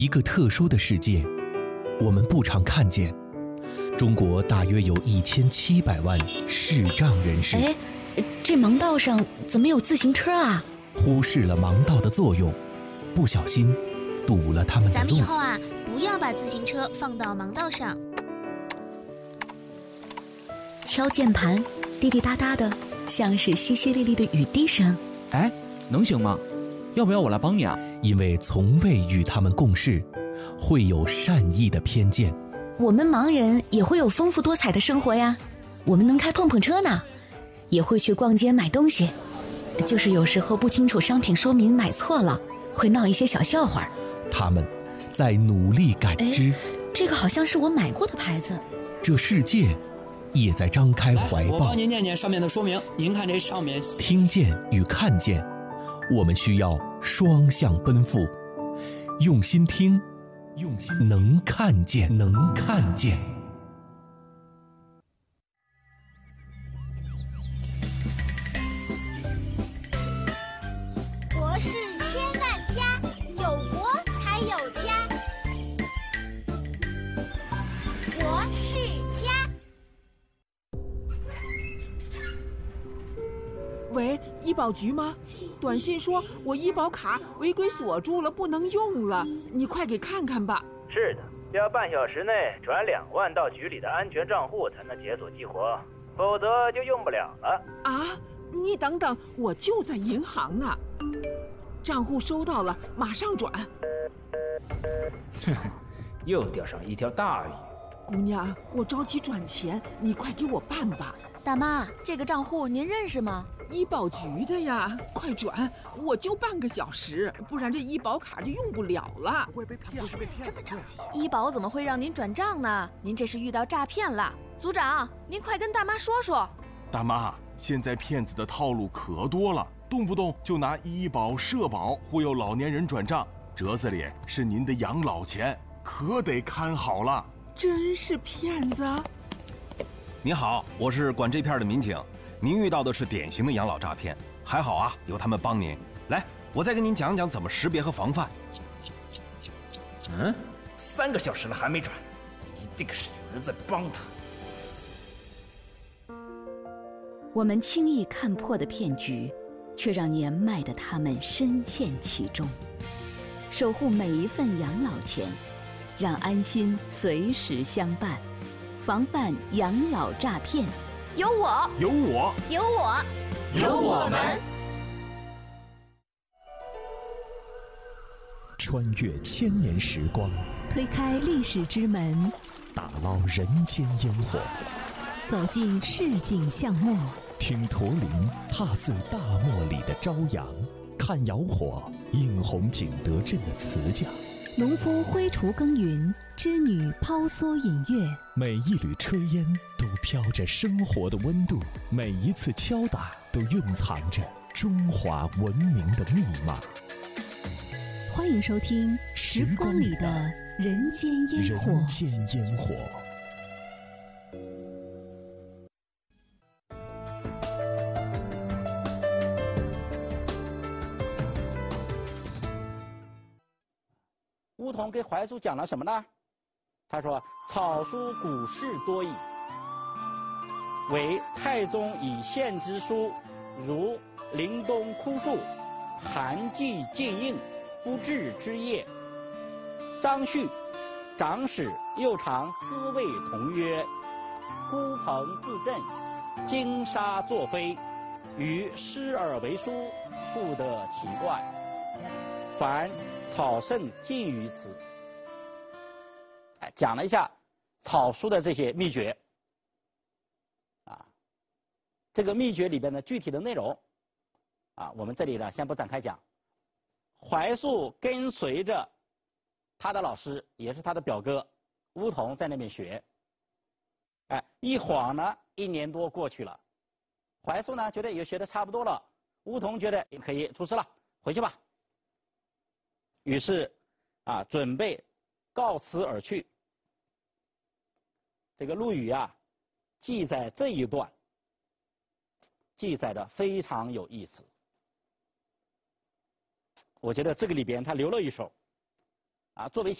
一个特殊的世界，我们不常看见。中国大约有1700万视障人士。 哎，这盲道上怎么有自行车啊？ 忽视了盲道的作用，不小心堵了他们的路。 咱们以后啊，不要把自行车放到盲道上。 敲键盘，滴滴答答的，像是淅淅沥沥的雨滴声。 哎，能行吗？要不要我来帮你啊？ 因为从未与他们共事，会有善意的偏见。 我们盲人也会有丰富多彩的生活呀，我们能开碰碰车呢，也会去逛街买东西，就是有时候不清楚商品说明买错了，会闹一些小笑话。 他们在努力感知， 这个好像是我买过的牌子。 这世界也在张开怀抱。 我帮您念念上面的说明，您看这上面。 听见与看见，我们需要双向奔赴，用心听，用心能看见，能看见。 国事千万家，有国才有家。国事家。 喂，医保局吗？短信说我医保卡违规锁住了，不能用了，你快给看看吧。 是的，要半小时内转2万到局里的安全账户才能解锁激活，否则就用不了了。 啊，你等等，我就在银行呢。账户收到了，马上转。 哼，又钓上一条大鱼。 姑娘，我着急转钱，你快给我办吧。 大妈，这个账户您认识吗？ 医保局的呀，快转！我就半个小时，不然这医保卡就用不了了。 会被骗，这么着急？ 医保怎么会让您转账呢？您这是遇到诈骗了。组长，您快跟大妈说说。 大妈，现在骗子的套路可多了，动不动就拿医保、社保忽悠老年人转账，折子里是您的养老钱，可得看好了。 真是骗子！ 你好，我是管这片的民警。您遇到的是典型的养老诈骗，还好啊，有他们帮您。来，我再跟您讲讲怎么识别和防范。 3个小时了还没转，一定是有人在帮他。 我们轻易看破的骗局，却让年迈的他们深陷其中。守护每一份养老钱，让安心随时相伴，防范养老诈骗。 有我， 有我， 有我， 有我们。 穿越千年时光， 推开历史之门， 打捞人间烟火， 走进市井巷陌， 听驼铃踏碎大漠里的朝阳，看窑火映红景德镇的瓷匠。 农夫挥锄耕耘，织女抛梭引月， 每一缕炊烟都飘着生活的温度，每一次敲打都蕴藏着中华文明的密码。 欢迎收听《时光里的人间烟火》。 人间烟火。 梧桐给怀素讲了什么呢？他说：“草书古事多矣，为太宗以献之书，如林东枯树，寒季尽应，不治之业。”张旭长史又常思谓同曰：“孤蓬自振，金沙作飞，于师而为书，不得其怪。凡草圣尽于此。”讲了一下草书的这些秘诀，这个秘诀里边的具体的内容，我们这里呢先不展开讲。怀素跟随着他的老师，也是他的表哥梧桐在那边学，一晃呢1年多过去了，怀素呢觉得也学得差不多了，梧桐觉得也可以出师了，回去吧。于是准备告辞而去。这个陆羽记载这一段，记载的非常有意思。我觉得这个里边他留了一手， 作为